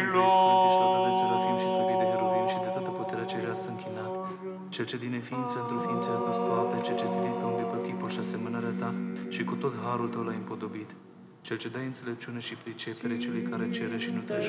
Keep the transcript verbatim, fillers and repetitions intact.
trei sfânti și lăudat de serafim și săvit de heruvim și de toată puterea cerească închinat. Cel ce din neființă într-o ființă a dus toate, cel ce zidit pe om după chipul și asemănarea ta și cu tot harul tău l-ai împodobit. Cel ce dai înțelepciune și pricepere celui care cere și nu treci